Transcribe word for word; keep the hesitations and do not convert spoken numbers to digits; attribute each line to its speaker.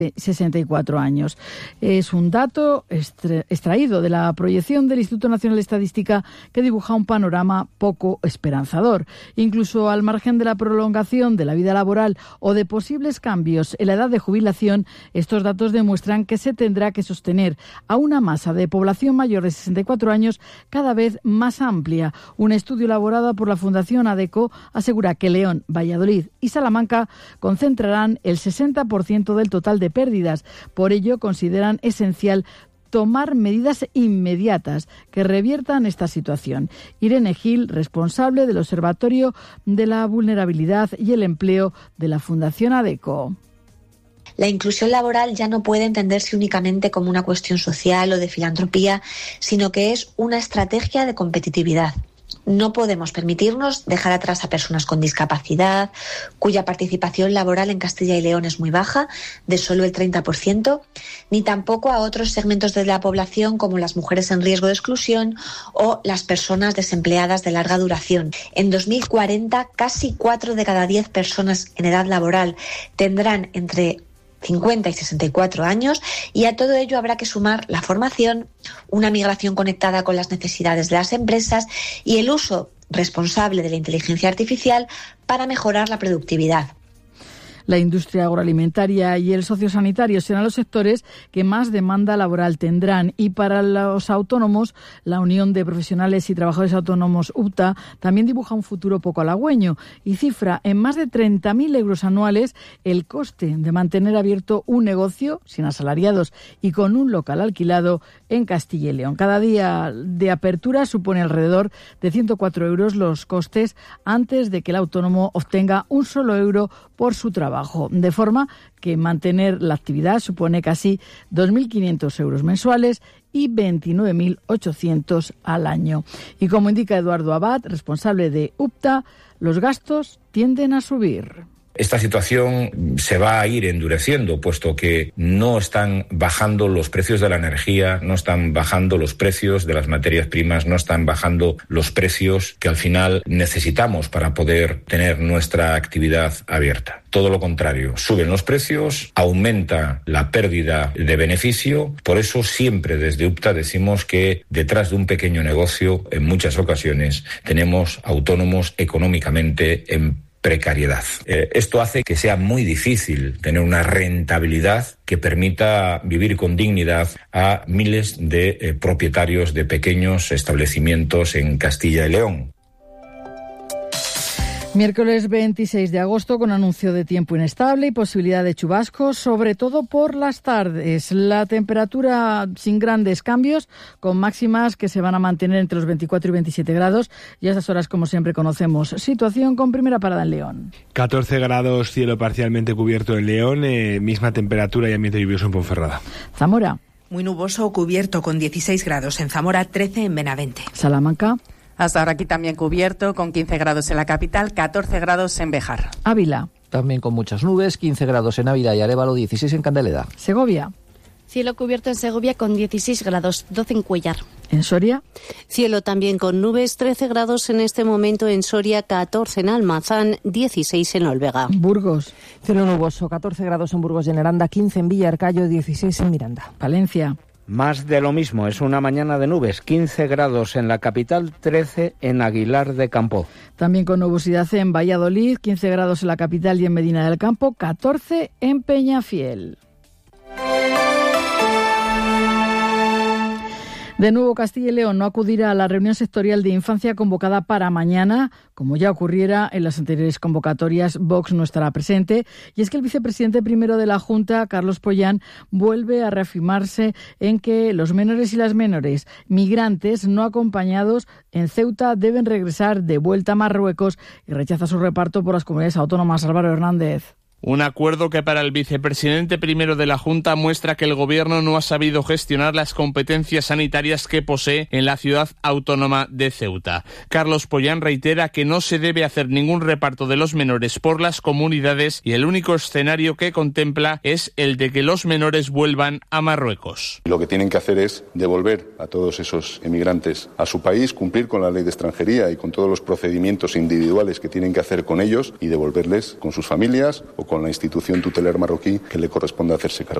Speaker 1: sesenta y cuatro años. Es un dato extraído de la proyección del Instituto Nacional de Estadística que dibuja un panorama poco esperanzador. Incluso al margen de la prolongación de la vida laboral o de posibles cambios en la edad de jubilación, estos datos demuestran que se tendrá que sostener a una masa de población mayor de sesenta y cuatro años cada vez más amplia. Un estudio elaborado por la Fundación ADECO asegura que León, Valladolid y Salamanca concentrarán el sesenta por ciento del total de pérdidas. Por ello, consideran esencial tomar medidas inmediatas que reviertan esta situación. Irene Gil, responsable del Observatorio de la Vulnerabilidad y el Empleo de la Fundación ADECO.
Speaker 2: La inclusión laboral ya no puede entenderse únicamente como una cuestión social o de filantropía, sino que es una estrategia de competitividad. No podemos permitirnos dejar atrás a personas con discapacidad, cuya participación laboral en Castilla y León es muy baja, de solo el treinta por ciento, ni tampoco a otros segmentos de la población como las mujeres en riesgo de exclusión o las personas desempleadas de larga duración. En dos mil cuarenta, casi cuatro de cada diez personas en edad laboral tendrán entre cincuenta y sesenta y cuatro años, y a todo ello habrá que sumar la formación, una migración conectada con las necesidades de las empresas y el uso responsable de la inteligencia artificial para mejorar la productividad.
Speaker 1: La industria agroalimentaria y el sociosanitario serán los sectores que más demanda laboral tendrán, y para los autónomos, la Unión de Profesionales y Trabajadores Autónomos U P T A también dibuja un futuro poco halagüeño y cifra en más de treinta mil euros anuales el coste de mantener abierto un negocio sin asalariados y con un local alquilado en Castilla y León. Cada día de apertura supone alrededor de ciento cuatro euros los costes antes de que el autónomo obtenga un solo euro por su trabajo, de forma que mantener la actividad supone casi dos mil quinientos euros mensuales y veintinueve mil ochocientos al año. Y como indica Eduardo Abad, responsable de U P T A, los gastos tienden a subir.
Speaker 3: Esta situación se va a ir endureciendo, puesto que no están bajando los precios de la energía, no están bajando los precios de las materias primas, no están bajando los precios que al final necesitamos para poder tener nuestra actividad abierta. Todo lo contrario, suben los precios, aumenta la pérdida de beneficio. Por eso siempre desde U P T A decimos que detrás de un pequeño negocio, en muchas ocasiones, tenemos autónomos económicamente en precariedad. Eh, esto hace que sea muy difícil tener una rentabilidad que permita vivir con dignidad a miles de eh, propietarios de pequeños establecimientos en Castilla y León.
Speaker 1: Miércoles veintiséis de agosto, con anuncio de tiempo inestable y posibilidad de chubascos, sobre todo por las tardes. La temperatura sin grandes cambios, con máximas que se van a mantener entre los veinticuatro y veintisiete grados. Y a estas horas, como siempre conocemos, situación con primera parada en León.
Speaker 4: catorce grados, cielo parcialmente cubierto en León, eh, misma temperatura y ambiente lluvioso en Ponferrada.
Speaker 1: Zamora.
Speaker 5: Muy nuboso o cubierto, con dieciséis grados en Zamora, trece en Benavente.
Speaker 1: Salamanca.
Speaker 6: Hasta ahora aquí también cubierto, con quince grados en la capital, catorce grados en Béjar.
Speaker 1: Ávila.
Speaker 7: También con muchas nubes, quince grados en Ávila y Arévalo, dieciséis en Candeleda.
Speaker 1: Segovia.
Speaker 8: Cielo cubierto en Segovia con dieciséis grados, doce en Cuéllar.
Speaker 1: ¿En Soria?
Speaker 9: Cielo también con nubes, trece grados en este momento en Soria, catorce en Almazán, dieciséis en Olvega.
Speaker 1: Burgos.
Speaker 10: Cielo nuboso, catorce grados en Burgos y en Aranda, quince en Villarcayo, dieciséis en Miranda.
Speaker 1: Valencia.
Speaker 11: Más de lo mismo, es una mañana de nubes, quince grados en la capital, trece en Aguilar de Campo.
Speaker 1: También con nubosidad en Valladolid, quince grados en la capital y en Medina del Campo, catorce en Peñafiel. De nuevo, Castilla y León no acudirá a la reunión sectorial de infancia convocada para mañana. Como ya ocurriera en las anteriores convocatorias, Vox no estará presente. Y es que el vicepresidente primero de la Junta, Carlos Pollán, vuelve a reafirmarse en que los menores y las menores migrantes no acompañados en Ceuta deben regresar de vuelta a Marruecos, y rechaza su reparto por las comunidades autónomas. Álvaro Hernández.
Speaker 12: Un acuerdo que para el vicepresidente primero de la Junta muestra que el Gobierno no ha sabido gestionar las competencias sanitarias que posee en la ciudad autónoma de Ceuta. Carlos Pollán reitera que no se debe hacer ningún reparto de los menores por las comunidades y el único escenario que contempla es el de que los menores vuelvan a Marruecos.
Speaker 13: Lo que tienen que hacer es devolver a todos esos emigrantes a su país, cumplir con la ley de extranjería y con todos los procedimientos individuales que tienen que hacer con ellos y devolverles con sus familias o con la institución tutelar marroquí que le corresponde hacerse cargo.